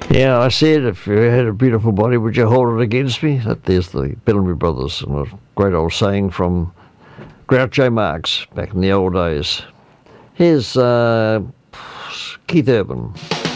Yeah, I said, if you had a beautiful body, would you hold it against me? There's the Bellamy Brothers, and a great old saying from Groucho Marx back in the old days. Here's Keith Urban.